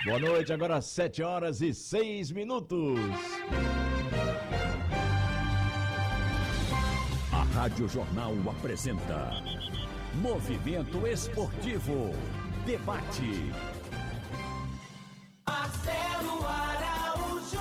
Boa noite, agora 7h06. A Rádio Jornal apresenta Movimento Esportivo. Debate. Marcelo Araújo.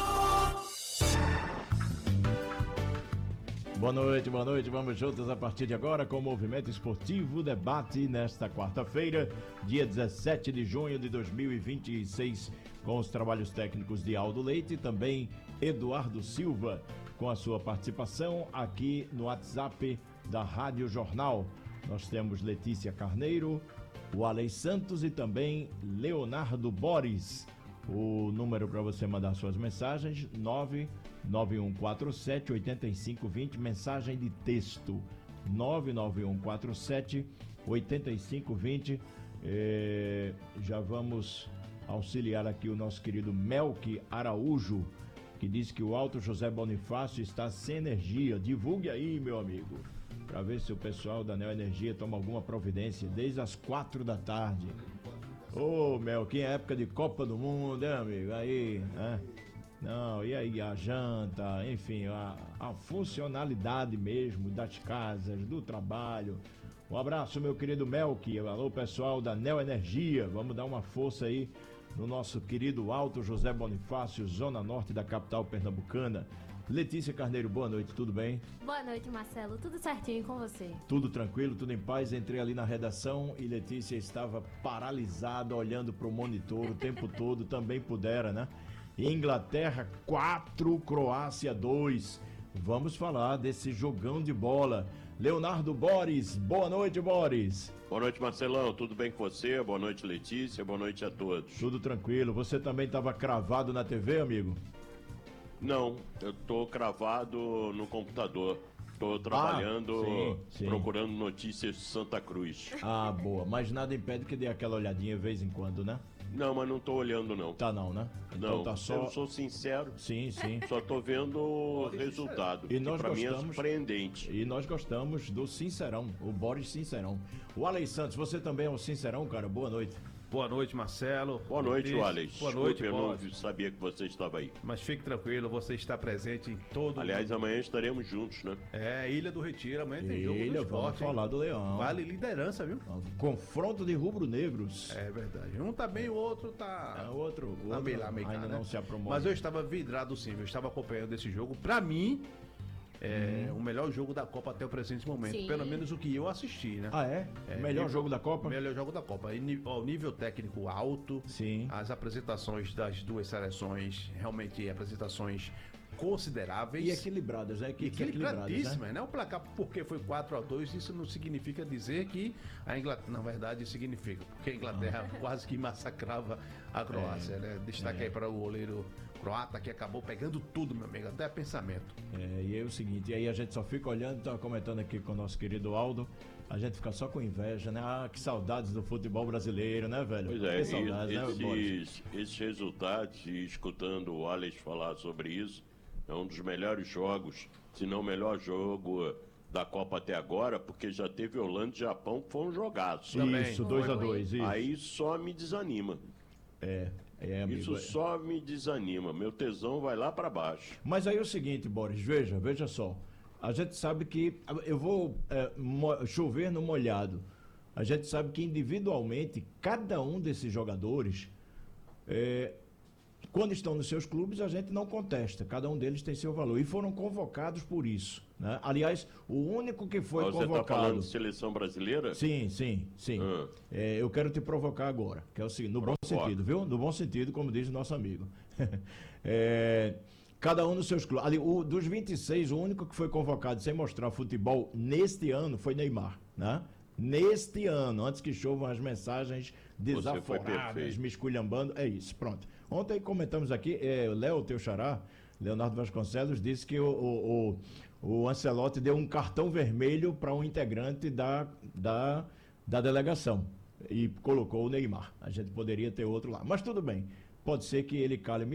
Boa noite, vamos juntos a partir de agora com o Movimento Esportivo Debate nesta quarta-feira, dia 17 de junho de 2026, com os trabalhos técnicos de Aldo Leite e também Eduardo Silva, com a sua participação aqui no WhatsApp da Rádio Jornal. Nós temos Letícia Carneiro, o Alei Santos e também Leonardo Boris. O número para você mandar suas mensagens, 99147-8520, mensagem de texto, 99147-8520. Já vamos auxiliar aqui o nosso querido Melqui Araújo, que diz que o Alto José Bonifácio está sem energia. Divulgue aí, meu amigo, para ver se o pessoal da Neo Energia toma alguma providência desde as 4 da tarde. Ô, Melqui, é época de Copa do Mundo, hein, amigo? Aí, né? Não, e aí a janta, enfim, a funcionalidade mesmo das casas, do trabalho. Um abraço, meu querido Melqui. Alô, pessoal da Neo Energia. Vamos dar uma força aí no nosso querido Alto José Bonifácio, zona norte da capital pernambucana. Letícia Carneiro, boa noite, tudo bem? Boa noite, Marcelo, tudo certinho com você? Tudo tranquilo, tudo em paz. Entrei ali na redação e Letícia estava paralisada, olhando para o monitor o tempo todo, também pudera, né? Inglaterra 4, Croácia 2. Vamos falar desse jogão de bola. Leonardo Boris, boa noite, Boris. Boa noite, Marcelão, tudo bem com você? Boa noite, Letícia, boa noite a todos. Tudo tranquilo, você também estava cravado na TV, amigo? Não, eu tô cravado no computador. Tô trabalhando, sim. procurando notícias de Santa Cruz. Ah, boa, mas nada impede que dê aquela olhadinha de vez em quando, né? Não, mas não tô olhando, não. Tá não, né? Então não, tá só... eu sou sincero. Sim. Só tô vendo o resultado. E nós pra mim é gostamos... surpreendente. E nós gostamos do Sincerão, o Boris Sincerão. O Alei Santos, você também é um Sincerão, cara? Boa noite. Boa noite, Marcelo. Boa noite, Alex. Boa noite, eu não sabia que você estava aí. Mas fique tranquilo, você está presente em todo... Aliás, amanhã estaremos juntos, né? Ilha do Retiro, amanhã tem jogo do esporte. Vamos falar do Leão. Vale liderança, viu? Confronto de rubro-negros. É verdade. Um tá bem, o outro tá... O outro ainda né? Não se apromou. Mas eu estava vidrado sim, eu estava acompanhando esse jogo. Pra mim... o melhor jogo da Copa até o presente momento. Sim. Pelo menos o que eu assisti, né? Ah, é? Melhor jogo da Copa? Melhor jogo da Copa. Nível técnico alto. Sim. As apresentações das duas seleções, realmente apresentações consideráveis. E equilibradas, né? Equilibradíssimas, né? O placar, porque foi 4-2, isso não significa dizer que a Inglaterra, na verdade, significa, porque a Inglaterra quase que massacrava a Croácia, né? Destaque aí para o goleiro croata, que acabou pegando tudo, meu amigo, até pensamento. E é o seguinte, e aí a gente só fica olhando, tava comentando aqui com o nosso querido Aldo, a gente fica só com inveja, né? Ah, que saudades do futebol brasileiro, né, velho? Pois é, que saudades, esses resultados, e escutando o Alex falar sobre isso, é um dos melhores jogos, se não o melhor jogo da Copa até agora, porque já teve Holanda e Japão que foram jogados. Isso, 2-2, isso. Aí só me desanima. Amigo, isso só me desanima, meu tesão vai lá para baixo. Mas aí é o seguinte, Boris, veja só, a gente sabe que, eu vou chover no molhado, a gente sabe que individualmente, cada um desses jogadores, quando estão nos seus clubes, a gente não contesta, cada um deles tem seu valor, e foram convocados por isso, né? Aliás, o único que foi convocado... Você está falando de seleção brasileira? Sim. Eu quero te provocar agora, que é o seguinte, no bom sentido, viu? No bom sentido, como diz o nosso amigo. Cada um nos seus clubes. Ali, dos 26, o único que foi convocado sem mostrar futebol neste ano foi Neymar, né? Neste ano, antes que chovam as mensagens desaforadas, me esculhambando, é isso, pronto. Ontem comentamos aqui, o Léo, teu xará, Leonardo Vasconcelos, disse que o Ancelotti deu um cartão vermelho para um integrante da delegação e colocou o Neymar. A gente poderia ter outro lá, mas tudo bem, pode ser que ele cale.